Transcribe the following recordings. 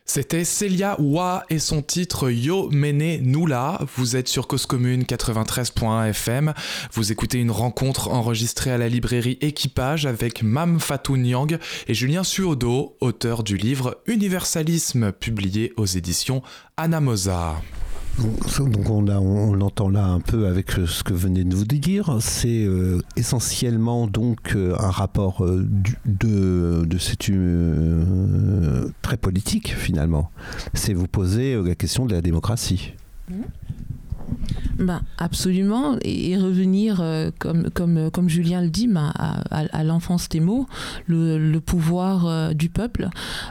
C'était Célia Wa et son titre Yo Mene Nula. Vous êtes sur Cause Commune 93.1 FM. Vous écoutez une rencontre enregistrée à la librairie Équipage avec Mam Fatou Niang et Julien Suodo, auteur du livre Universalisme, publié aux éditions Anamosa. Donc on l'entend là un peu avec ce que venez de vous dire. C'est essentiellement donc un rapport de cette très politique finalement. C'est vous poser la question de la démocratie. Absolument, et revenir comme Julien le dit, à l'enfance des mots, le pouvoir du peuple,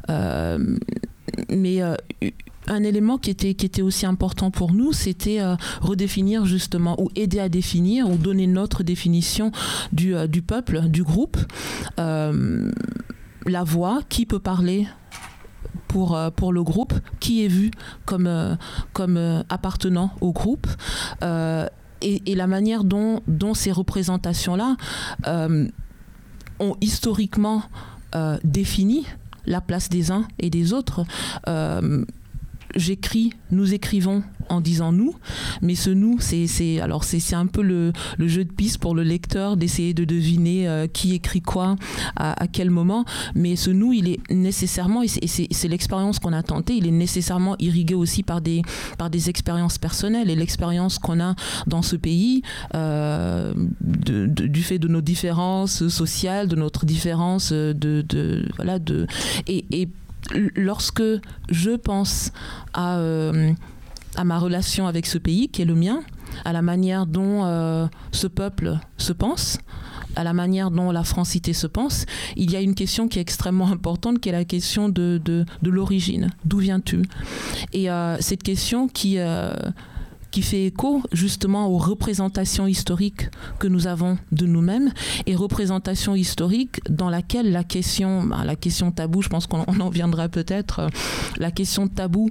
mais un élément qui était aussi important pour nous, c'était redéfinir justement, ou aider à définir, ou donner notre définition du peuple, du groupe, la voix, qui peut parler pour le groupe, qui est vu comme appartenant au groupe, et la manière dont ces représentations-là ont historiquement défini la place des uns et des autres. Nous écrivons en disant nous, mais ce nous, c'est un peu le jeu de piste pour le lecteur d'essayer de deviner qui écrit quoi à quel moment, mais ce nous, il est nécessairement, et c'est l'expérience qu'on a tentée, il est nécessairement irrigué aussi par des expériences personnelles, et l'expérience qu'on a dans ce pays, du fait de nos différences sociales, de notre différence et lorsque je pense à ma relation avec ce pays qui est le mien, à la manière dont ce peuple se pense, à la manière dont la francité se pense, il y a une question qui est extrêmement importante, qui est la question de l'origine. D'où viens-tu ? Et cette question qui fait écho justement aux représentations historiques que nous avons de nous-mêmes, et représentations historiques dans laquelle la question taboue, je pense qu'on en viendra peut-être, la question tabou,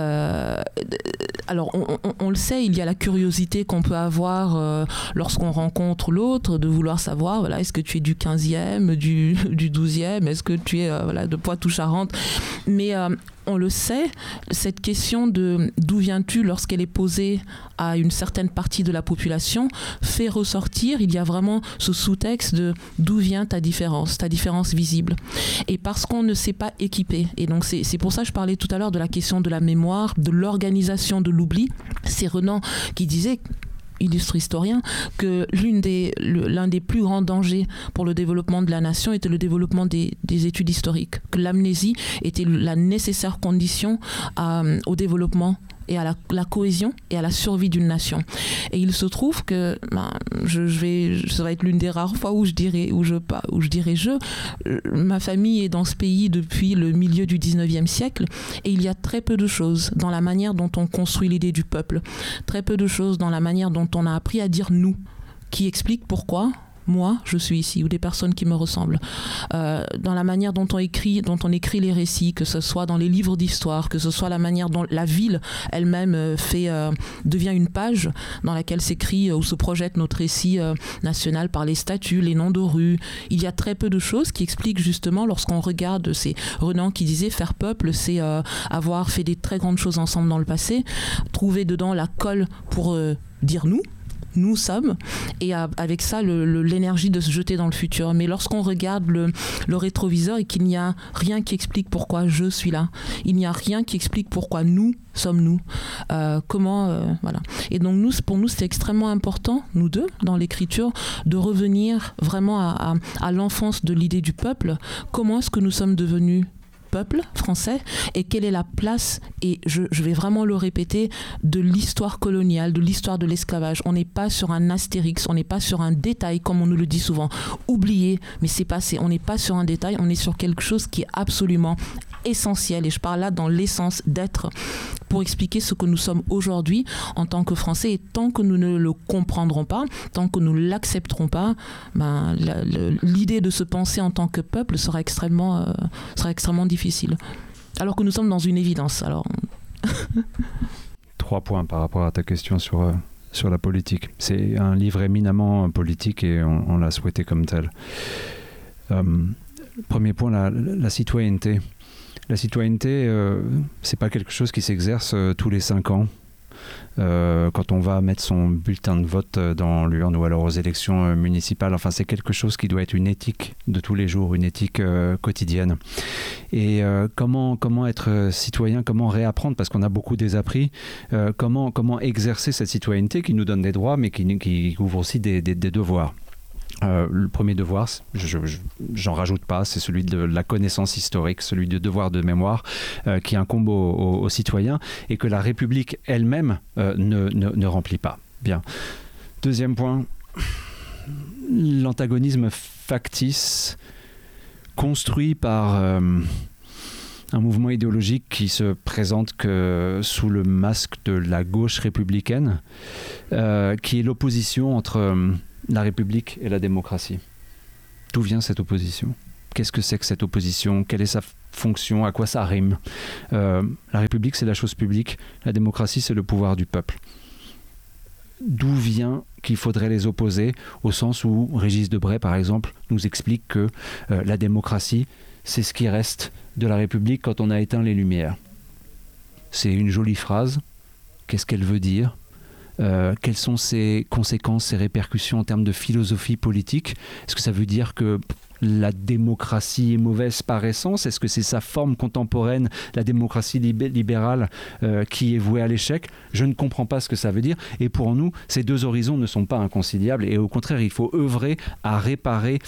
alors on le sait, il y a la curiosité qu'on peut avoir lorsqu'on rencontre l'autre, de vouloir savoir, voilà, est-ce que tu es du 15e, du 12e, est-ce que tu es de Poitou-Charentes, mais on le sait, cette question de d'où viens-tu, lorsqu'elle est posée à une certaine partie de la population, fait ressortir, il y a vraiment ce sous-texte de d'où vient ta différence visible. Et parce qu'on ne s'est pas équipé, et donc c'est pour ça que je parlais tout à l'heure de la question de la mémoire, de l'organisation de l'oubli. C'est Renan qui disait, illustre historien, que l'un des plus grands dangers pour le développement de la nation était le développement des études historiques, que l'amnésie était la nécessaire condition au développement et à la cohésion et à la survie d'une nation. Et il se trouve que ça va être l'une des rares fois où je dirais ma famille est dans ce pays depuis le milieu du 19e siècle, et il y a très peu de choses dans la manière dont on construit l'idée du peuple, très peu de choses dans la manière dont on a appris à dire nous, qui explique pourquoi moi, je suis ici, ou des personnes qui me ressemblent. Dans la manière dont on écrit les récits, que ce soit dans les livres d'histoire, que ce soit la manière dont la ville elle-même devient une page dans laquelle s'écrit ou se projette notre récit national par les statues, les noms de rues. Il y a très peu de choses qui expliquent justement, lorsqu'on regarde, c'est Renan qui disait, faire peuple, c'est avoir fait des très grandes choses ensemble dans le passé, trouver dedans la colle pour dire nous sommes, et avec ça l'énergie de se jeter dans le futur. Mais lorsqu'on regarde le rétroviseur et qu'il n'y a rien qui explique pourquoi je suis là, il n'y a rien qui explique pourquoi nous sommes nous, voilà. Et donc pour nous c'est extrêmement important, nous deux, dans l'écriture, de revenir vraiment à l'enfance de l'idée du peuple. Comment est-ce que nous sommes devenus peuple français, et quelle est la place, et je vais vraiment le répéter, de l'histoire coloniale, de l'histoire de l'esclavage. On n'est pas sur un astérix, on n'est pas sur un détail comme on nous le dit souvent, oublié, mais c'est passé. On n'est pas sur un détail, on est sur quelque chose qui est absolument essentiel, et je parle là dans l'essence d'être, pour expliquer ce que nous sommes aujourd'hui en tant que Français. Et tant que nous ne le comprendrons pas, tant que nous ne l'accepterons pas, l'idée de se penser en tant que peuple sera extrêmement difficile. Alors que nous sommes dans une évidence. Alors... 3 points par rapport à ta question sur la politique. C'est un livre éminemment politique, et on l'a souhaité comme tel. Premier point, la citoyenneté. La citoyenneté, c'est pas quelque chose qui s'exerce tous les 5 ans. Quand on va mettre son bulletin de vote dans l'urne ou alors aux élections municipales. Enfin, c'est quelque chose qui doit être une éthique de tous les jours, une éthique quotidienne. Et comment être citoyen, comment réapprendre, parce qu'on a beaucoup désappris, comment exercer cette citoyenneté qui nous donne des droits, mais qui ouvre aussi des devoirs. Le premier devoir, j'en rajoute pas, c'est celui de la connaissance historique, celui du devoir de mémoire qui incombe aux citoyens et que la République elle-même ne remplit pas. Bien. Deuxième point, l'antagonisme factice construit par un mouvement idéologique qui se présente que sous le masque de la gauche républicaine, qui est l'opposition entre la République et la démocratie. D'où vient cette opposition ? Qu'est-ce que c'est que cette opposition ? Quelle est sa fonction ? À quoi ça rime ? La République, c'est la chose publique. La démocratie, c'est le pouvoir du peuple. D'où vient qu'il faudrait les opposer, au sens où Régis Debray, par exemple, nous explique que la démocratie, c'est ce qui reste de la République quand on a éteint les lumières. C'est une jolie phrase. Qu'est-ce qu'elle veut dire ? Quelles sont ses conséquences, ses répercussions en termes de philosophie politique ? Est-ce que ça veut dire que la démocratie est mauvaise par essence ? Est-ce que c'est sa forme contemporaine, la démocratie libérale, qui est vouée à l'échec ? Je ne comprends pas ce que ça veut dire. Et pour nous, ces deux horizons ne sont pas inconciliables. Et au contraire, il faut œuvrer à réparer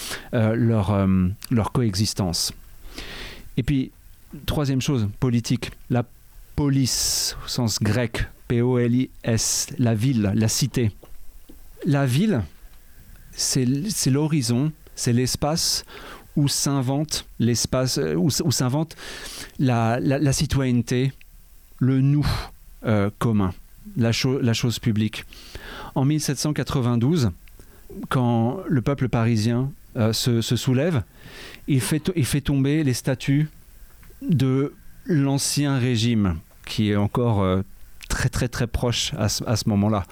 leur coexistence. Et puis, troisième chose, politique. La polis, au sens grec, P-O-L-I-S, la ville, la cité. La ville, c'est l'horizon, c'est l'espace où s'invente où s'invente la citoyenneté, le nous commun, la chose publique. En 1792, quand le peuple parisien se soulève, il fait tomber les statues de l'ancien régime, qui est encore très très très proche à ce moment-là.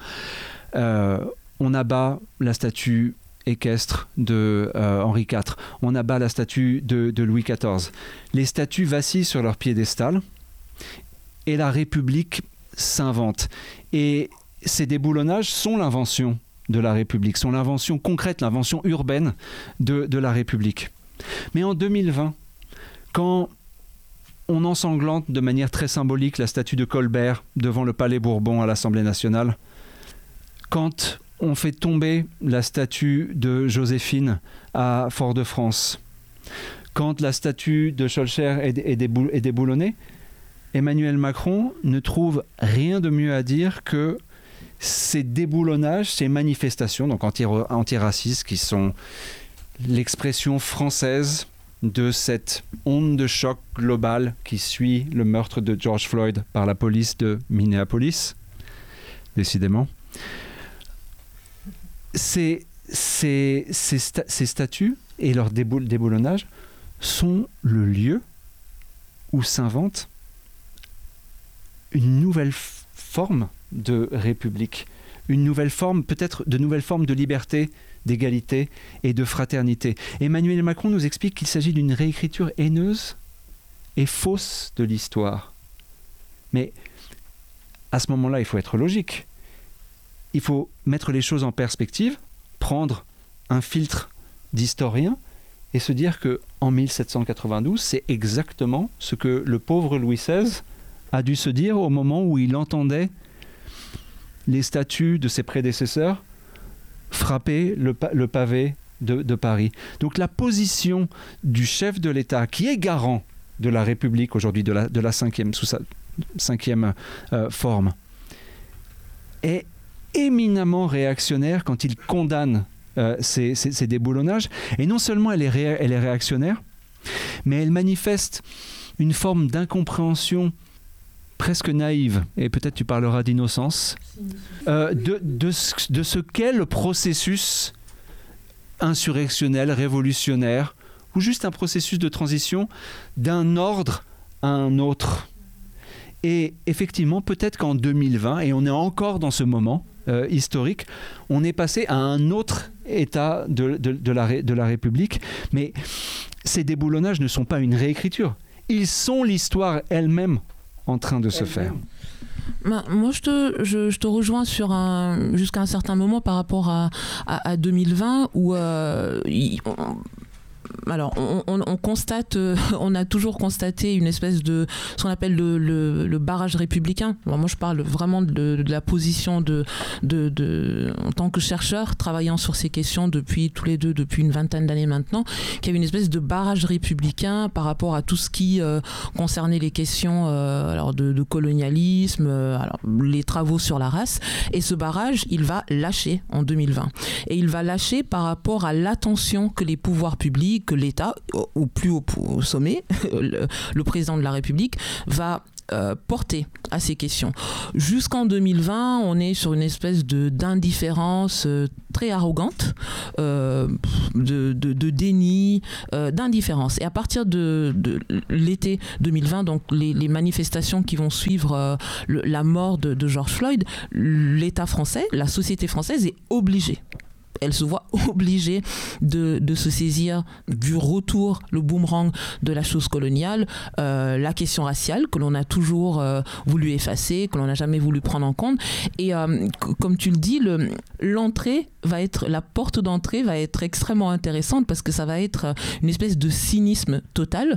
On abat la statue équestre de Henri IV, on abat la statue de Louis XIV. Les statues vacillent sur leur piédestal et la République s'invente. Et ces déboulonnages sont l'invention de la République, sont l'invention concrète, l'invention urbaine de la République. Mais en 2020, quand on ensanglante de manière très symbolique la statue de Colbert devant le Palais Bourbon à l'Assemblée nationale, quand on fait tomber la statue de Joséphine à Fort-de-France, quand la statue de Schœlcher est déboulonnée, Emmanuel Macron ne trouve rien de mieux à dire que ces déboulonnages, ces manifestations donc antiracistes qui sont l'expression française de cette onde de choc globale qui suit le meurtre de George Floyd par la police de Minneapolis, décidément. Ces statues et leur déboulonnage sont le lieu où s'invente une nouvelle forme de république, une nouvelle forme, peut-être de nouvelles formes de liberté, d'égalité et de fraternité. Emmanuel Macron nous explique qu'il s'agit d'une réécriture haineuse et fausse de l'histoire. Mais à ce moment-là, il faut être logique. Il faut mettre les choses en perspective, prendre un filtre d'historien et se dire qu'en 1792, c'est exactement ce que le pauvre Louis XVI a dû se dire au moment où il entendait les statues de ses prédécesseurs frapper le pavé de Paris. Donc la position du chef de l'État, qui est garant de la République aujourd'hui, de la cinquième, sous sa cinquième forme, est éminemment réactionnaire quand il condamne ces déboulonnages. Et non seulement elle est réactionnaire, mais elle manifeste une forme d'incompréhension presque naïve, et peut-être tu parleras d'innocence, de ce qu'est le processus insurrectionnel, révolutionnaire, ou juste un processus de transition d'un ordre à un autre. Et effectivement, peut-être qu'en 2020, et on est encore dans ce moment historique, on est passé à un autre état de la République, mais ces déboulonnages ne sont pas une réécriture. ils sont l'histoire elle-même en train de se faire. Moi, je te rejoins jusqu'à un certain moment par rapport à 2020 où on constate, on a toujours constaté une espèce de ce qu'on appelle le barrage républicain. Alors moi, je parle vraiment de la position en tant que chercheur travaillant sur ces questions depuis une vingtaine d'années maintenant, qu'il y avait une espèce de barrage républicain par rapport à tout ce qui concernait les questions de colonialisme, les travaux sur la race. Et ce barrage, il va lâcher en 2020. Et il va lâcher par rapport à l'attention que les pouvoirs publics, que l'État, au plus haut sommet, le président de la République, va porter à ces questions. Jusqu'en 2020, on est sur une espèce d'indifférence très arrogante, de déni, d'indifférence. Et à partir de l'été 2020, donc les manifestations qui vont suivre la mort de George Floyd, l'État français, la société française est obligée. Elle se voit obligée de se saisir du retour, le boomerang de la chose coloniale, la question raciale que l'on a toujours voulu effacer, que l'on n'a jamais voulu prendre en compte. Et comme tu le dis, la porte d'entrée va être extrêmement intéressante parce que ça va être une espèce de cynisme total,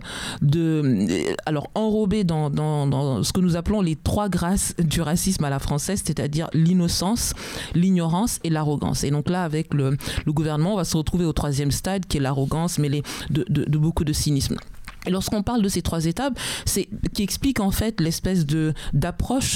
enrobé dans ce que nous appelons les 3 grâces du racisme à la française, c'est-à-dire l'innocence, l'ignorance et l'arrogance. Et donc là, avec le gouvernement, on va se retrouver au 3e stade qui est l'arrogance mêlée de beaucoup de cynisme. Et lorsqu'on parle de ces 3 étapes, c'est qui explique en fait l'espèce d'approche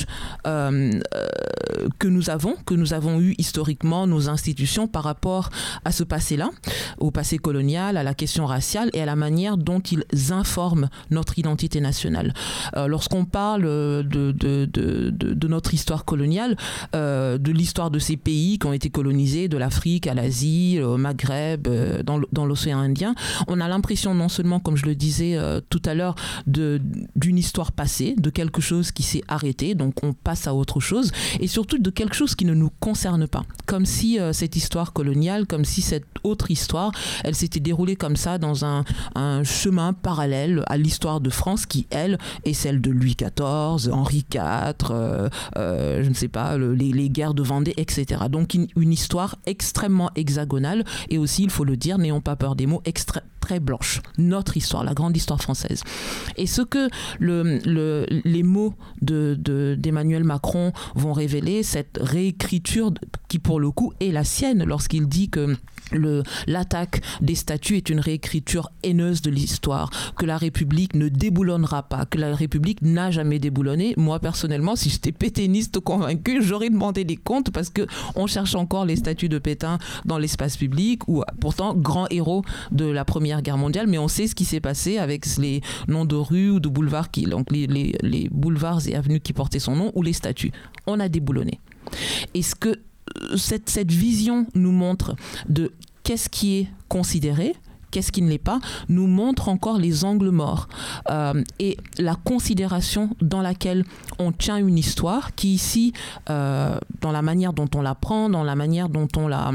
que nous avons eu historiquement, nos institutions, par rapport à ce passé-là, au passé colonial, à la question raciale et à la manière dont ils informent notre identité nationale. Lorsqu'on parle de notre histoire coloniale, de l'histoire de ces pays qui ont été colonisés, de l'Afrique à l'Asie, au Maghreb, dans l'océan Indien, on a l'impression non seulement, comme je le disais tout à l'heure, d'une histoire passée, de quelque chose qui s'est arrêté, donc on passe à autre chose, et surtout de quelque chose qui ne nous concerne pas. Comme si cette histoire coloniale, comme si cette autre histoire, elle s'était déroulée comme ça dans un chemin parallèle à l'histoire de France qui, elle, est celle de Louis XIV, Henri IV, je ne sais pas, les guerres de Vendée, etc. Donc une histoire extrêmement hexagonale et aussi, il faut le dire, n'ayons pas peur des mots, très blanche. Notre histoire, la grande histoire française. Et ce que les mots d'Emmanuel Macron vont révéler, cette réécriture qui pour le coup est la sienne lorsqu'il dit que l'attaque des statues est une réécriture haineuse de l'histoire, que la République ne déboulonnera pas, que la République n'a jamais déboulonné. Moi, personnellement, si j'étais pétainiste convaincu, j'aurais demandé des comptes parce qu'on cherche encore les statues de Pétain dans l'espace public, ou pourtant grand héros de la Première Guerre mondiale, mais on sait ce qui s'est passé avec les noms de rues ou de boulevards, donc les boulevards et avenues qui portaient son nom, ou les statues. On a déboulonné. Et ce que cette vision nous montre de qu'est-ce qui est considéré, qu'est-ce qui ne l'est pas, nous montre encore les angles morts et la considération dans laquelle on tient une histoire qui ici, dans la manière dont on la prend, dans la manière dont on la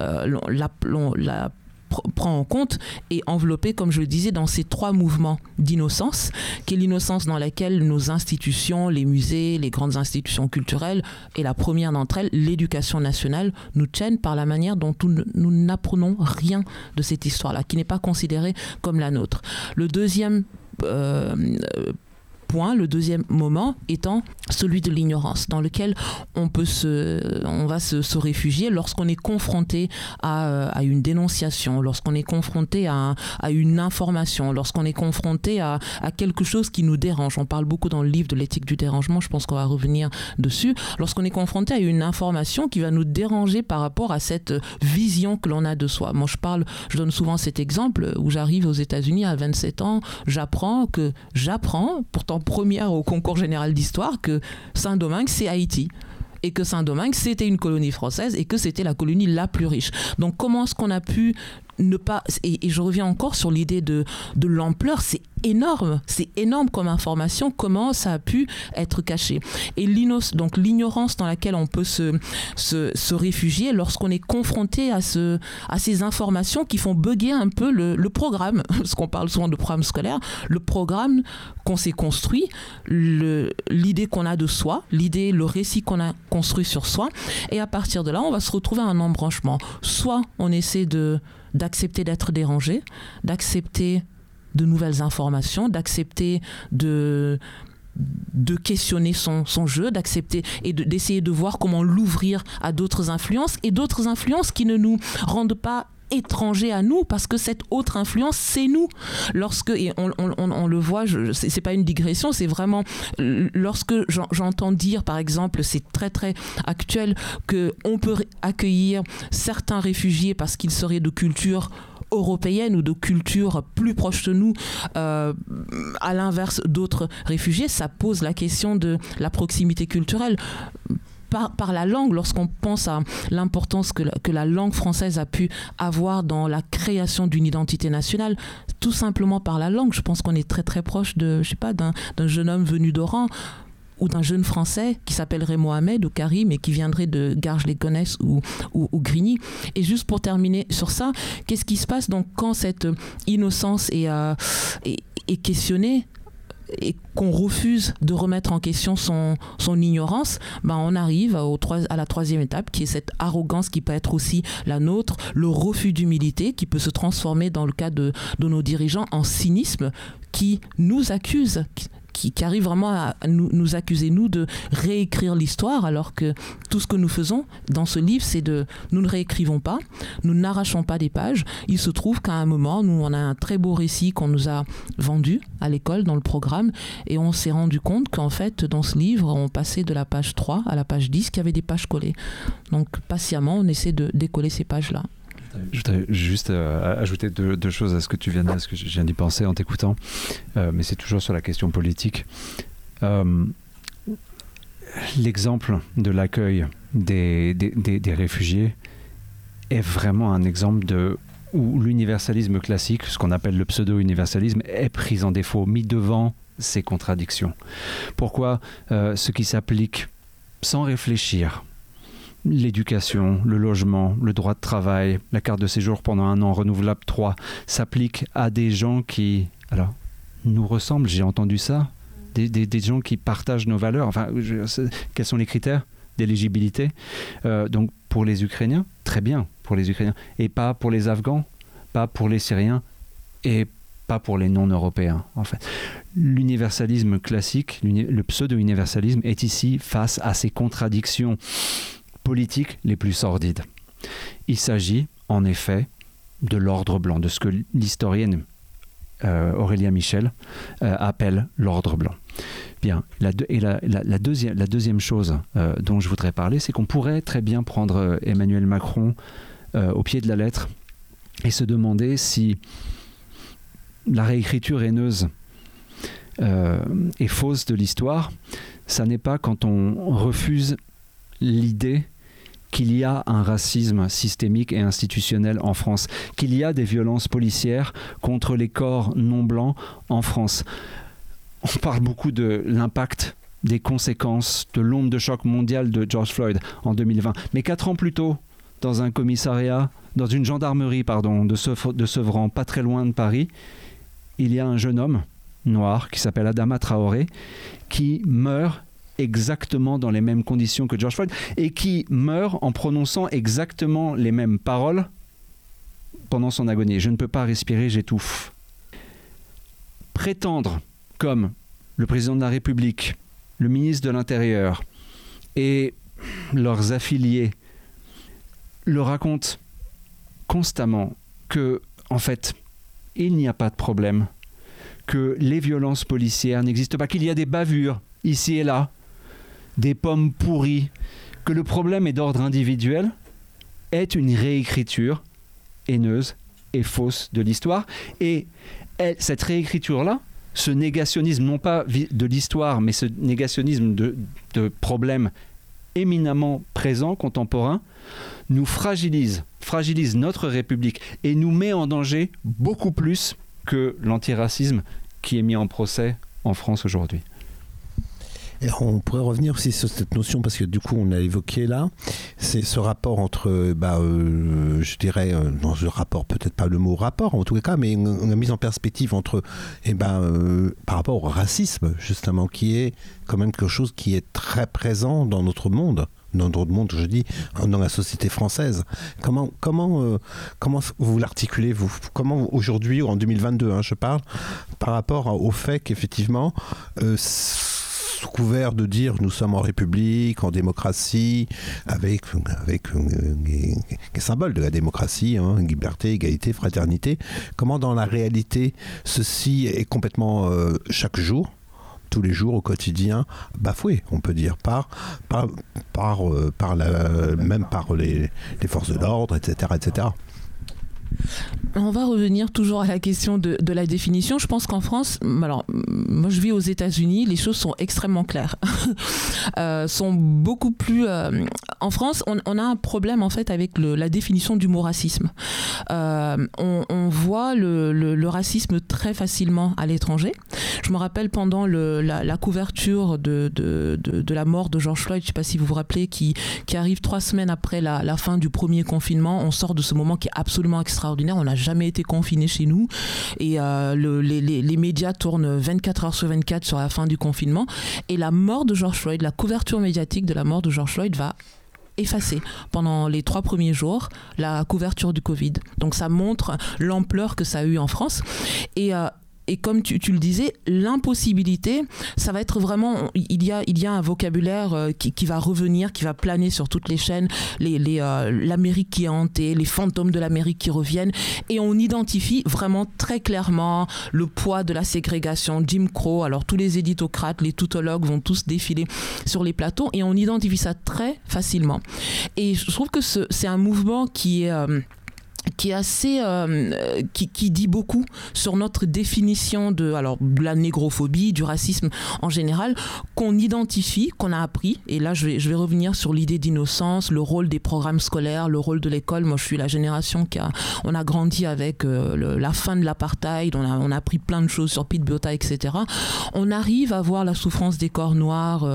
prend en compte, est enveloppée, comme je le disais, dans ces 3 mouvements d'innocence, qui est l'innocence dans laquelle nos institutions, les musées, les grandes institutions culturelles, et la première d'entre elles, l'éducation nationale, nous tiennent par la manière dont nous n'apprenons rien de cette histoire-là, qui n'est pas considérée comme la nôtre. Le deuxième point, le deuxième moment étant celui de l'ignorance, dans lequel on va se réfugier lorsqu'on est confronté à une dénonciation, lorsqu'on est confronté à une information, lorsqu'on est confronté à quelque chose qui nous dérange. On parle beaucoup dans le livre de l'éthique du dérangement, je pense qu'on va revenir dessus. Lorsqu'on est confronté à une information qui va nous déranger par rapport à cette vision que l'on a de soi. Moi, je donne souvent cet exemple où j'arrive aux États-Unis à 27 ans, j'apprends, pourtant première au concours général d'histoire, que Saint-Domingue, c'est Haïti. Et que Saint-Domingue, c'était une colonie française et que c'était la colonie la plus riche. Donc, comment est-ce qu'on a pu ne pas... Et je reviens encore sur l'idée de l'ampleur, c'est énorme comme information, comment ça a pu être caché. Et donc l'ignorance dans laquelle on peut se réfugier lorsqu'on est confronté à ces informations qui font bugger un peu le programme, parce qu'on parle souvent de programme scolaire, le programme qu'on s'est construit, l'idée qu'on a de soi, le récit qu'on a construit sur soi, et à partir de là, on va se retrouver à un embranchement. Soit on essaie d'accepter d'être dérangé, d'accepter de nouvelles informations, d'accepter de questionner son jeu, d'accepter et d'essayer de voir comment l'ouvrir à d'autres influences, et d'autres influences qui ne nous rendent pas étrangers à nous, parce que cette autre influence, c'est nous. Et on le voit, c'est pas une digression, c'est vraiment lorsque j'entends dire, par exemple, c'est très très actuel, qu'on peut accueillir certains réfugiés parce qu'ils seraient de culture européenne ou de culture plus proche de nous, à l'inverse d'autres réfugiés, ça pose la question de la proximité culturelle. Par la langue, lorsqu'on pense à l'importance que la langue française a pu avoir dans la création d'une identité nationale, tout simplement par la langue, je pense qu'on est très très proche d'un jeune homme venu d'Oran, ou d'un jeune Français qui s'appellerait Mohamed ou Karim et qui viendrait de Garges-les-Gonesse ou Grigny. Et juste pour terminer sur ça, qu'est-ce qui se passe donc quand cette innocence est questionnée et qu'on refuse de remettre en question son ignorance, on arrive à la troisième étape, qui est cette arrogance qui peut être aussi la nôtre, le refus d'humilité qui peut se transformer dans le cas de nos dirigeants en cynisme, qui nous accuse, qui arrive vraiment à nous accuser, nous, de réécrire l'histoire, alors que tout ce que nous faisons dans ce livre, c'est nous ne réécrivons pas, nous n'arrachons pas des pages. Il se trouve qu'à un moment, nous, on a un très beau récit qu'on nous a vendu à l'école, dans le programme, et on s'est rendu compte qu'en fait, dans ce livre, on passait de la page 3 à la page 10, qu'il y avait des pages collées. Donc, patiemment, on essaie de décoller ces pages-là. Je voudrais juste ajouter deux choses à ce que je viens d'y penser en t'écoutant, mais c'est toujours sur la question politique. L'exemple de l'accueil des réfugiés est vraiment un exemple où l'universalisme classique, ce qu'on appelle le pseudo-universalisme, est pris en défaut, mis devant ces contradictions. Pourquoi ce qui s'applique sans réfléchir, l'éducation, le logement, le droit de travail, la carte de séjour pendant 1 an, renouvelable 3, s'applique à des gens qui nous ressemblent, j'ai entendu ça, des gens qui partagent nos valeurs. Enfin, quels sont les critères d'éligibilité? Donc pour les Ukrainiens, très bien pour les Ukrainiens, et pas pour les Afghans, pas pour les Syriens, et pas pour les non-européens, en fait. L'universalisme classique, le pseudo-universalisme, est ici face à ces contradictions politiques les plus sordides. Il s'agit, en effet, de l'ordre blanc, de ce que l'historienne Aurélia Michel appelle l'ordre blanc. Bien, la deuxième chose dont je voudrais parler, c'est qu'on pourrait très bien prendre Emmanuel Macron au pied de la lettre et se demander si la réécriture haineuse et fausse de l'histoire, ça n'est pas quand on refuse l'idée qu'il y a un racisme systémique et institutionnel en France, qu'il y a des violences policières contre les corps non blancs en France. On parle beaucoup de l'impact, des conséquences de l'onde de choc mondiale de George Floyd en 2020. Mais 4 ans plus tôt, dans un commissariat, dans une gendarmerie de Sevran, pas très loin de Paris, il y a un jeune homme noir qui s'appelle Adama Traoré, qui meurt exactement dans les mêmes conditions que George Floyd et qui meurt en prononçant exactement les mêmes paroles pendant son agonie. Je ne peux pas respirer, j'étouffe. Prétendre, comme le président de la République, le ministre de l'Intérieur et leurs affiliés le racontent constamment que, en fait, il n'y a pas de problème, que les violences policières n'existent pas, qu'il y a des bavures ici et là, des pommes pourries, que le problème est d'ordre individuel, est une réécriture haineuse et fausse de l'histoire. Et cette réécriture-là, ce négationnisme, non pas de l'histoire, mais ce négationnisme de problèmes éminemment présent, contemporain, nous fragilise notre République et nous met en danger beaucoup plus que l'antiracisme qui est mis en procès en France aujourd'hui. Et on pourrait revenir aussi sur cette notion, parce que du coup on a évoqué là, c'est ce rapport entre, je dirais, dans ce rapport, peut-être pas le mot rapport en tous les cas, mais une mise en perspective entre, par rapport au racisme justement, qui est quand même quelque chose qui est très présent dans notre monde. Dans notre monde, je dis, dans la société française. Comment vous l'articulez, vous ? Comment aujourd'hui, en 2022, je parle, par rapport au fait qu'effectivement, sous couvert de dire nous sommes en République, en démocratie, avec les symboles de la démocratie, liberté, égalité, fraternité, comment dans la réalité les est complètement chaque jour, tous les jours au quotidien, bafoué, on peut dire, même par les forces de l'ordre, etc., etc. On va revenir toujours à la question de la définition. Je pense qu'en France, alors moi je vis aux États-Unis, les choses sont extrêmement claires. Sont beaucoup plus. En France, on a un problème en fait avec la définition du mot racisme. On voit le racisme très facilement à l'étranger. Je me rappelle pendant la couverture de la mort de George Floyd, je ne sais pas si vous vous rappelez, qui arrive 3 semaines après la fin du premier confinement. On sort de ce moment qui est absolument extraordinaire. On n'a jamais été confinés chez nous et les médias tournent 24 heures sur 24 sur la fin du confinement, et la mort de George Floyd, la couverture médiatique de la mort de George Floyd va effacer pendant les 3 premiers jours la couverture du Covid. Donc ça montre l'ampleur que ça a eu en France. Et comme tu le disais, l'impossibilité, ça va être vraiment... Il y a un vocabulaire qui va revenir, qui va planer sur toutes les chaînes, l'Amérique qui est hantée, les fantômes de l'Amérique qui reviennent, et on identifie vraiment très clairement le poids de la ségrégation, Jim Crow. Alors tous les éditocrates, les tautologues vont tous défiler sur les plateaux, et on identifie ça très facilement. Et je trouve que c'est un mouvement qui est assez qui dit beaucoup sur notre définition de la négrophobie, du racisme en général, qu'on identifie, qu'on a appris. Et là je vais revenir sur l'idée d'innocence, le rôle des programmes scolaires, le rôle de l'école. Moi je suis la génération on a grandi avec la fin de l'apartheid, on a appris plein de choses sur Pete Botha, etc. On arrive à voir la souffrance des corps noirs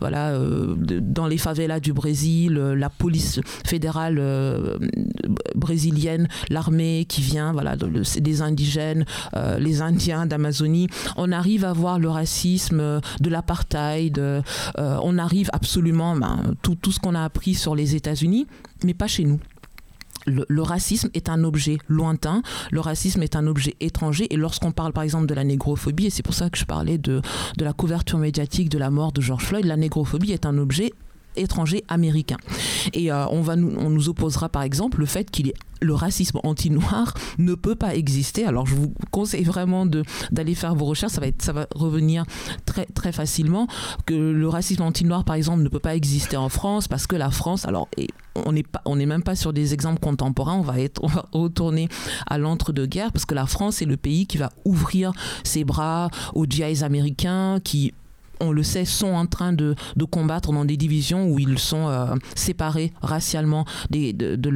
dans les favelas du Brésil, la police fédérale brésilienne, l'armée qui vient, c'est des indigènes, les Indiens d'Amazonie. On arrive à voir le racisme de l'apartheid, on arrive absolument tout ce qu'on a appris sur les États-Unis, mais pas chez nous. Le racisme est un objet lointain, le racisme est un objet étranger, et lorsqu'on parle par exemple de la négrophobie, et c'est pour ça que je parlais de la couverture médiatique de la mort de George Floyd, la négrophobie est un objet étranger américain. Et on nous opposera par exemple le fait le racisme anti-noir ne peut pas exister. Alors je vous conseille vraiment d'aller faire vos recherches, ça va revenir très, très facilement, que le racisme anti-noir par exemple ne peut pas exister en France, parce que la France, on n'est même pas sur des exemples contemporains, on va retourner à l'entre-deux-guerres, parce que la France est le pays qui va ouvrir ses bras aux GIs américains qui, on le sait, sont en train de combattre dans des divisions où ils sont séparés racialement de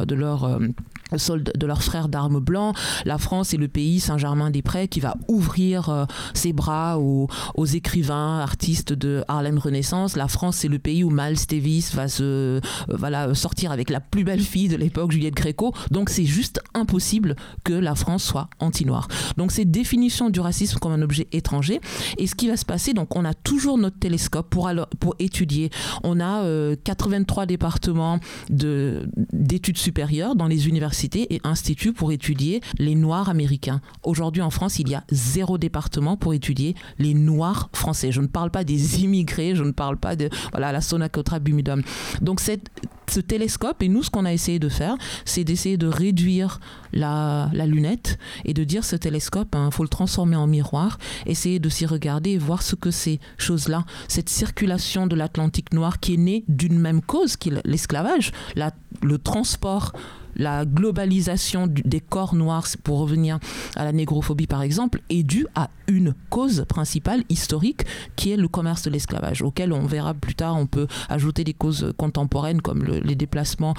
leurs frères d'armes blancs. La France est le pays, Saint-Germain-des-Prés, qui va ouvrir ses bras aux écrivains, artistes de Harlem Renaissance. La France, c'est le pays où Miles Davis va sortir avec la plus belle fille de l'époque, Juliette Gréco. Donc c'est juste impossible que la France soit anti-noire. Donc c'est définition du racisme comme un objet étranger. Et ce qui va se passer, donc on a toujours notre télescope pour étudier. On a 83 départements d'études supérieures dans les universités et instituts pour étudier les Noirs américains. Aujourd'hui en France, il y a 0 département pour étudier les Noirs français. Je ne parle pas des immigrés, je ne parle pas de la Sonacotra Bumidum. Donc ce télescope, et nous ce qu'on a essayé de faire, c'est d'essayer de réduire la lunette et de dire ce télescope, faut le transformer en miroir, essayer de s'y regarder et voir ce que ces choses-là, cette circulation de l'Atlantique noir qui est née d'une même cause, qui est l'esclavage, le transport la globalisation des corps noirs, pour revenir à la négrophobie par exemple, est due à une cause principale historique qui est le commerce de l'esclavage, auquel on verra plus tard, on peut ajouter des causes contemporaines comme les déplacements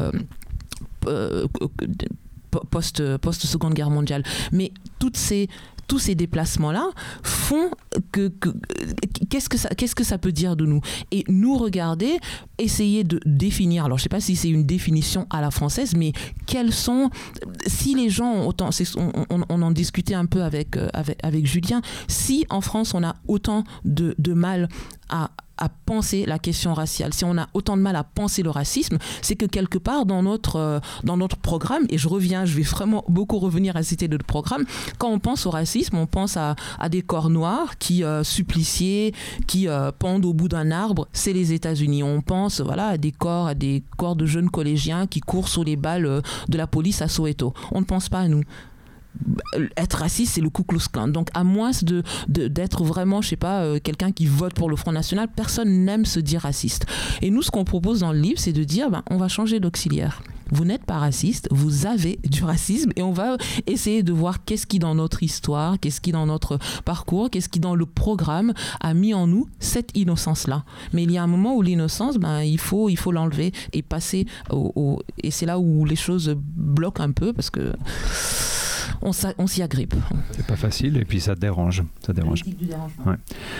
post-Seconde Guerre mondiale. Mais tous ces déplacements-là font qu'est-ce que ça peut dire de nous? Et nous regarder, essayer de définir, alors je ne sais pas si c'est une définition à la française, mais quels sont, si les gens, on en discutait un peu avec Julien, si en France on a autant de mal à penser la question raciale, si on a autant de mal à penser le racisme, c'est que quelque part dans notre programme, et je vais vraiment beaucoup revenir à citer notre programme, quand on pense au racisme, on pense à des corps noirs qui suppliciés, qui pendent au bout d'un arbre, c'est les États-Unis. On pense à des corps de jeunes collégiens qui courent sous les balles de la police à Soweto. On ne pense pas à nous. Être raciste, c'est le Ku Klux Klan. Donc à moins d'être vraiment, je sais pas, quelqu'un qui vote pour le Front National, personne n'aime se dire raciste. Et nous, ce qu'on propose dans le livre, c'est de dire, on va changer d'auxiliaire. Vous n'êtes pas raciste, vous avez du racisme, et on va essayer de voir qu'est-ce qui dans notre histoire, qu'est-ce qui dans notre parcours, qu'est-ce qui dans le programme a mis en nous cette innocence-là. Mais il y a un moment où l'innocence, il faut l'enlever et passer et c'est là où les choses bloquent un peu parce que on s'y agrippe. C'est pas facile et puis ça dérange. Ouais.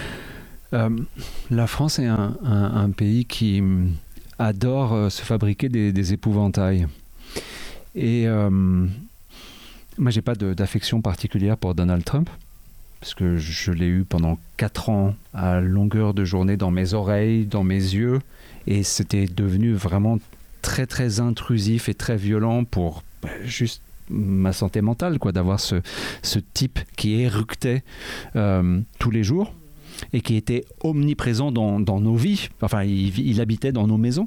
La France est un pays qui adore se fabriquer des épouvantails. Et moi, j'ai pas d'affection particulière pour Donald Trump, parce que je l'ai eu pendant 4 ans à longueur de journée dans mes oreilles, dans mes yeux, et c'était devenu vraiment très très intrusif et très violent pour juste ma santé mentale, d'avoir ce type qui éructait tous les jours et qui était omniprésent dans nos vies. Enfin, il habitait dans nos maisons.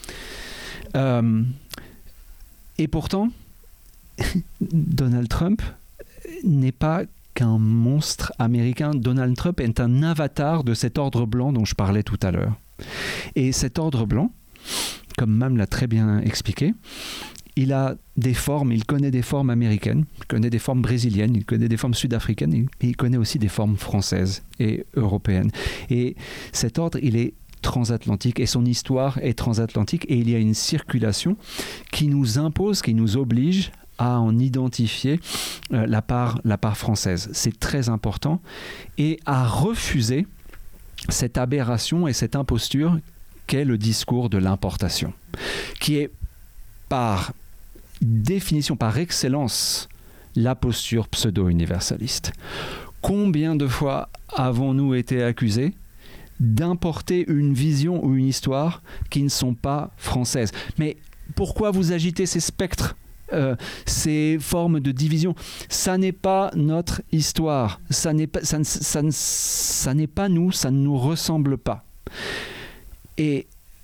Et pourtant, Donald Trump n'est pas qu'un monstre américain. Donald Trump est un avatar de cet ordre blanc dont je parlais tout à l'heure. Et cet ordre blanc, comme Mam l'a très bien expliqué, il a des formes, il connaît des formes américaines, il connaît des formes brésiliennes, il connaît des formes sud-africaines, et il connaît aussi des formes françaises et européennes. Et cet ordre, il est transatlantique, et son histoire est transatlantique, et il y a une circulation qui nous impose, qui nous oblige à en identifier la part française. C'est très important, et à refuser cette aberration et cette imposture qu'est le discours de l'importation, qui est par définition, par excellence, la posture pseudo-universaliste. Combien de fois avons-nous été accusés d'importer une vision ou une histoire qui ne sont pas françaises? Mais pourquoi vous agitez ces spectres, ces formes de division? Ça n'est pas notre histoire, ça n'est pas nous, ça ne nous ressemble pas. Et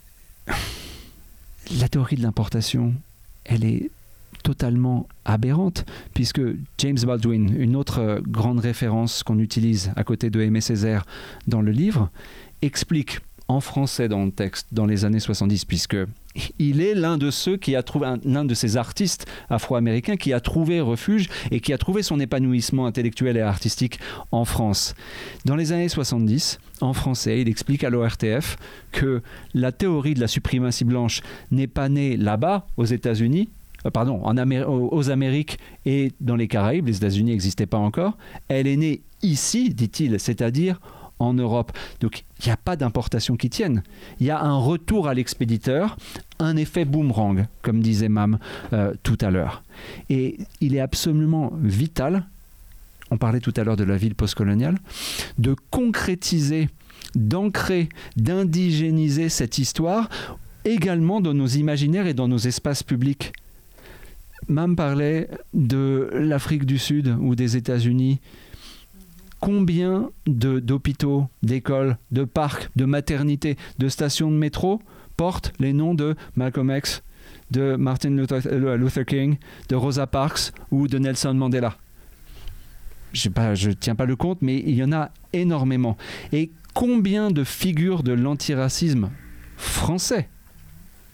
la théorie de l'importation, elle est totalement aberrante, puisque James Baldwin, une autre grande référence qu'on utilise à côté de Aimé Césaire dans le livre, explique en français dans le texte dans les années 70, puisque il est l'un de ceux qui a trouvé, l'un de ces artistes afro-américains qui a trouvé refuge et qui a trouvé son épanouissement intellectuel et artistique en France. Dans les années 70, en français, il explique à l'ORTF que la théorie de la suprématie blanche n'est pas née là-bas, aux États-Unis, aux Amériques et dans les Caraïbes, les États-Unis n'existaient pas encore, elle est née ici, dit-il, c'est-à-dire en Europe. Donc il n'y a pas d'importation qui tienne. Il y a un retour à l'expéditeur, un effet boomerang, comme disait Mam tout à l'heure. Et il est absolument vital, on parlait tout à l'heure de la ville postcoloniale, de concrétiser, d'ancrer, d'indigéniser cette histoire également dans nos imaginaires et dans nos espaces publics. Mam parlait de l'Afrique du Sud ou des États-Unis. Combien d'hôpitaux, d'écoles, de parcs, de maternités, de stations de métro portent les noms de Malcolm X, de Martin Luther King, de Rosa Parks ou de Nelson Mandela? Je ne tiens pas le compte, mais il y en a énormément. Et combien de figures de l'antiracisme français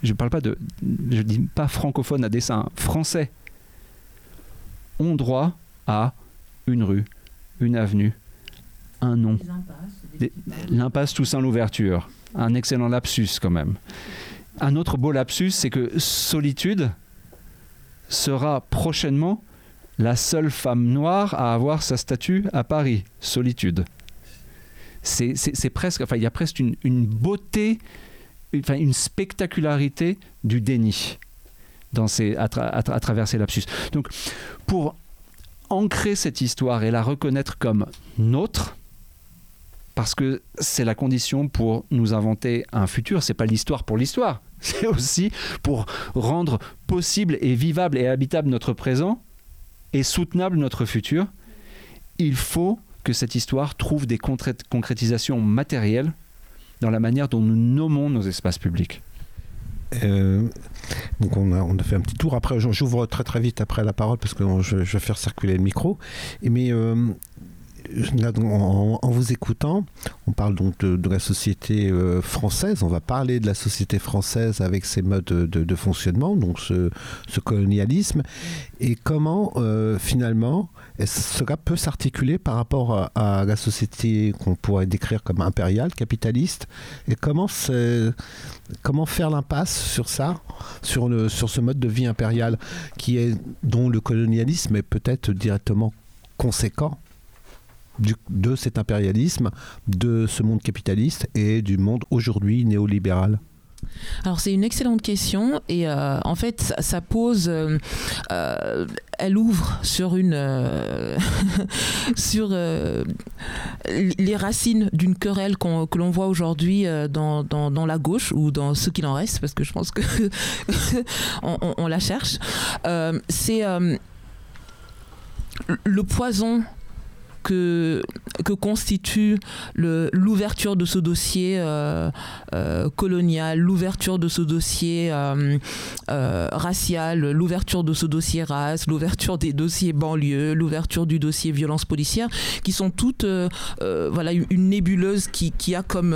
je dis pas francophone à dessein, français, ont droit à une rue, une avenue, un nom. L'impasse Toussaint Louverture. Un excellent lapsus quand même. Un autre beau lapsus, c'est que Solitude sera prochainement la seule femme noire à avoir sa statue à Paris. Solitude. C'est presque, il y a presque une beauté, une spectacularité du déni à travers ces lapsus. Donc, pour ancrer cette histoire et la reconnaître comme nôtre, parce que c'est la condition pour nous inventer un futur, c'est pas l'histoire pour l'histoire, c'est aussi pour rendre possible et vivable et habitable notre présent et soutenable notre futur. Il faut que cette histoire trouve des concrétisations matérielles dans la manière dont nous nommons nos espaces publics. Donc on a fait un petit tour. Après, j'ouvre très très vite après la parole parce que je vais faire circuler le micro. Mais là, en vous écoutant, on parle donc de la société française. On va parler de la société française avec ses modes de fonctionnement, donc ce colonialisme, et comment finalement cela peut s'articuler par rapport à la société qu'on pourrait décrire comme impériale, capitaliste, et comment faire l'impasse sur ça, sur ce mode de vie impérial dont le colonialisme est peut-être directement conséquent de cet impérialisme, de ce monde capitaliste et du monde aujourd'hui néolibéral. Alors c'est une excellente question et en fait ça pose, elle ouvre sur sur les racines d'une querelle que l'on voit aujourd'hui dans la gauche ou dans ce qu'il en reste, parce que je pense que on la cherche. C'est le poison que constitue l'ouverture de ce dossier colonial, l'ouverture de ce dossier racial, l'ouverture de ce dossier race, l'ouverture des dossiers banlieue, l'ouverture du dossier violence policière, qui sont toutes une nébuleuse qui a comme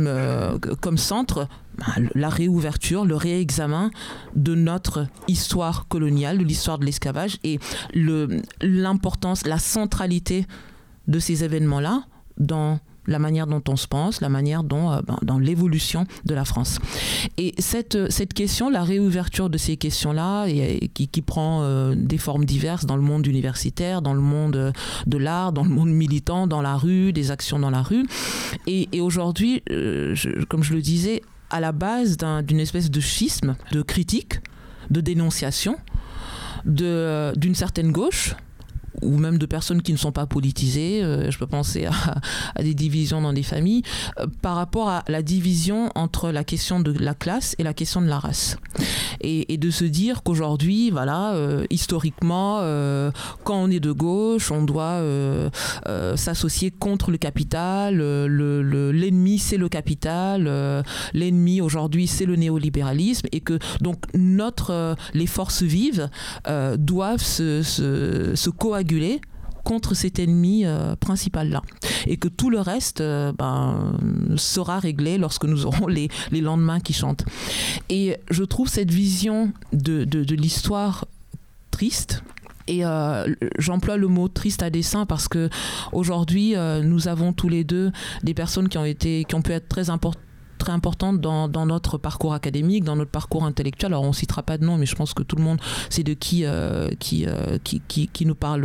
centre la réouverture, le réexamen de notre histoire coloniale, de l'histoire de l'esclavage et l'importance, la centralité de ces événements-là dans la manière dont on se pense, la manière dont dans l'évolution de la France. Et cette question, la réouverture de ces questions-là, qui prend des formes diverses dans le monde universitaire, dans le monde de l'art, dans le monde militant, dans la rue, des actions dans la rue. Et aujourd'hui, comme je le disais, à la base d'une espèce de schisme, de critique, de dénonciation d'une certaine gauche, ou même de personnes qui ne sont pas politisées, je peux penser à des divisions dans des familles, par rapport à la division entre la question de la classe et la question de la race. Et de se dire qu'aujourd'hui, historiquement, quand on est de gauche, on doit s'associer contre le capital, l'ennemi c'est le capital, l'ennemi aujourd'hui c'est le néolibéralisme, et que donc les forces vives doivent se coaguler contre cet ennemi principal-là. Et que tout le reste sera réglé lorsque nous aurons les lendemains qui chantent. Et je trouve cette vision de l'histoire triste. Et j'emploie le mot triste à dessein parce que aujourd'hui, nous avons tous les deux des personnes qui ont pu être très importante dans notre parcours académique, dans notre parcours intellectuel. Alors on ne citera pas de nom, mais je pense que tout le monde sait de qui nous parle,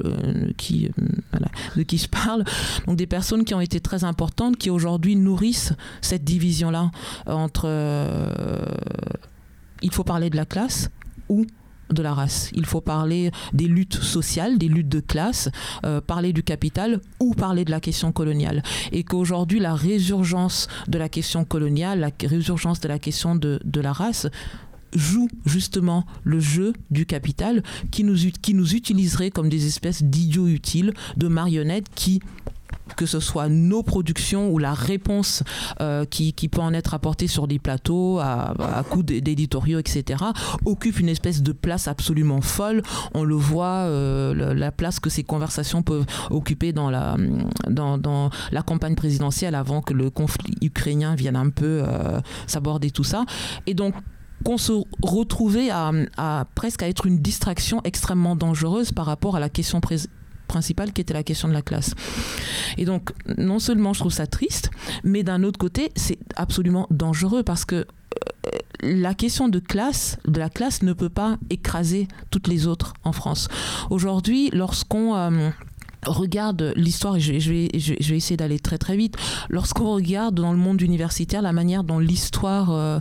de qui je parle. Donc des personnes qui ont été très importantes, qui aujourd'hui nourrissent cette division-là entre il faut parler de la classe ou de la race. Il faut parler des luttes sociales, des luttes de classe, parler du capital ou parler de la question coloniale. Et qu'aujourd'hui, la résurgence de la question coloniale, la résurgence de la question de la race joue justement le jeu du capital qui nous utiliserait comme des espèces d'idiots utiles, de marionnettes que ce soit nos productions ou la réponse qui peut en être apportée sur des plateaux à coups d'éditoriaux, etc., occupe une espèce de place absolument folle. On le voit, la place que ces conversations peuvent occuper dans la campagne présidentielle avant que le conflit ukrainien vienne un peu s'aborder tout ça. Et donc, qu'on se retrouvait à presque à être une distraction extrêmement dangereuse par rapport à la question principale qui était la question de la classe. Et donc, non seulement je trouve ça triste, mais d'un autre côté, c'est absolument dangereux parce que la question de la classe ne peut pas écraser toutes les autres en France. Aujourd'hui, lorsqu'on regarde l'histoire, et je vais essayer d'aller très très vite, lorsqu'on regarde dans le monde universitaire la manière dont l'histoire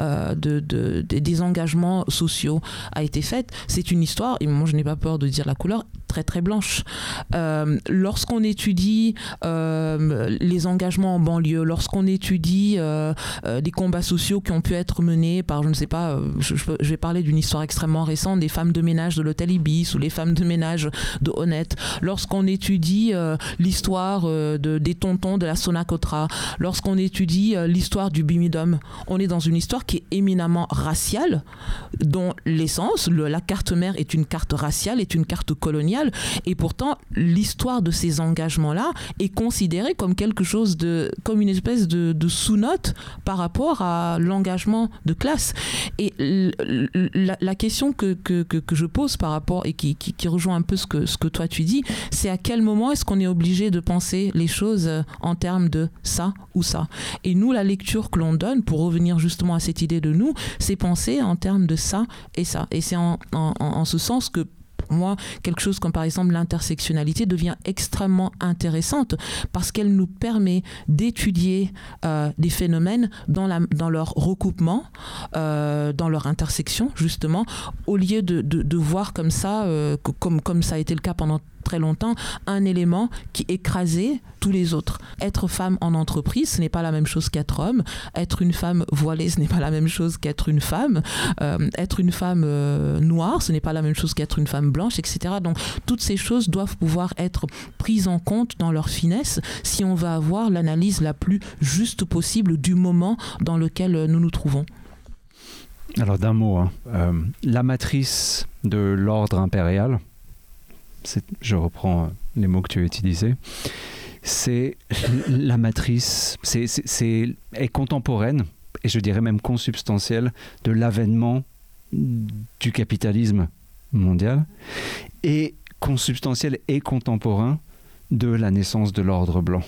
des engagements sociaux a été faite, c'est une histoire, et moi je n'ai pas peur de dire la couleur, très très blanche. Lorsqu'on étudie les engagements en banlieue, lorsqu'on étudie des combats sociaux qui ont pu être menés par, je ne sais pas, je vais parler d'une histoire extrêmement récente, des femmes de ménage de l'hôtel Ibis ou les femmes de ménage de Honnête, lorsqu'on étudie l'histoire des tontons de la Sonacotra, lorsqu'on étudie l'histoire du Bimidum, on est dans une histoire qui est éminemment raciale, dont l'essence, la carte mère est une carte raciale, est une carte coloniale, et pourtant l'histoire de ces engagements-là est considérée comme quelque chose comme une espèce de sous-note par rapport à l'engagement de classe. Et la question que je pose par rapport, et qui rejoint un peu ce que toi tu dis, c'est à quel moment est-ce qu'on est obligé de penser les choses en termes de ça ou ça. Et nous, la lecture que l'on donne, pour revenir justement à cette idée de nous, c'est penser en termes de ça et ça. Et c'est en ce sens que pour moi, quelque chose comme par exemple l'intersectionnalité devient extrêmement intéressante parce qu'elle nous permet d'étudier des phénomènes dans leur recoupement, dans leur intersection justement, au lieu de voir comme ça, comme ça a été le cas pendant très longtemps, un élément qui écrasait tous les autres. Être femme en entreprise, ce n'est pas la même chose qu'être homme. Être une femme voilée, ce n'est pas la même chose qu'être une femme. Être une femme noire, ce n'est pas la même chose qu'être une femme blanche, etc. Donc, toutes ces choses doivent pouvoir être prises en compte dans leur finesse si on veut avoir l'analyse la plus juste possible du moment dans lequel nous nous trouvons. Alors, d'un mot, la matrice de l'ordre impérial, je reprends les mots que tu as utilisés, c'est la matrice, est contemporaine, et je dirais même consubstantielle, de l'avènement du capitalisme mondial, et consubstantiel et contemporain de la naissance de l'ordre blanc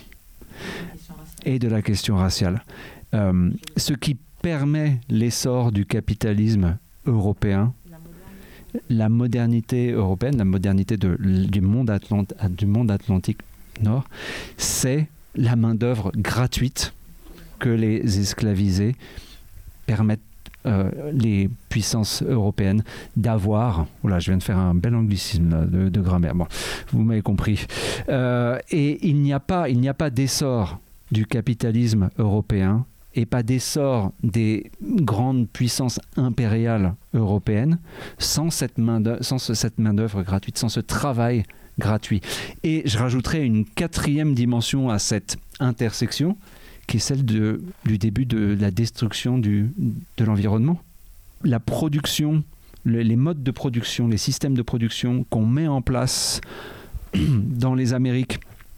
et de la question raciale. Ce qui permet l'essor du capitalisme européen, la modernité européenne, la modernité du monde atlantique nord, c'est la main-d'œuvre gratuite que les esclavisés permettent les puissances européennes d'avoir. Oula, je viens de faire un bel anglicisme là, de grammaire. Bon, vous m'avez compris. Et il n'y a pas d'essor du capitalisme européen et pas d'essor des grandes puissances impériales européennes sans cette main-d'œuvre gratuite, sans ce travail gratuit. Et je rajouterai une quatrième dimension à cette intersection, qui est celle du début de la destruction de l'environnement. La production, les modes de production, les systèmes de production qu'on met en place dans les Amériques,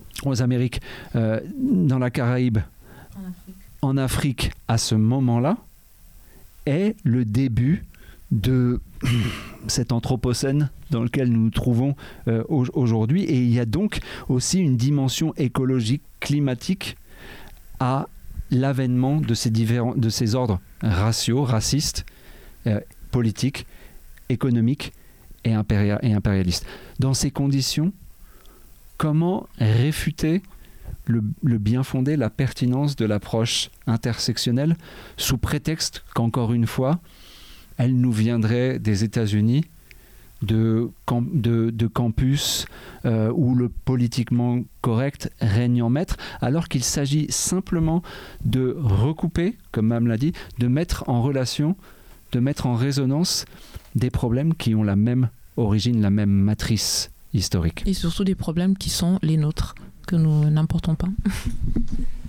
dans la Caraïbe, en Afrique à ce moment-là, est le début de cet anthropocène dans lequel nous nous trouvons aujourd'hui. Et il y a donc aussi une dimension écologique, climatique à l'avènement de ces ordres raciaux, racistes, politiques, économiques et impérialistes. Dans ces conditions, comment réfuter le bien fondé, la pertinence de l'approche intersectionnelle sous prétexte qu'encore une fois, elle nous viendrait des États-Unis, de campus où le politiquement correct règne en maître, alors qu'il s'agit simplement de recouper, comme Mme l'a dit, de mettre en relation, de mettre en résonance des problèmes qui ont la même origine, la même matrice historique. Et surtout des problèmes qui sont les nôtres, que nous n'importons pas.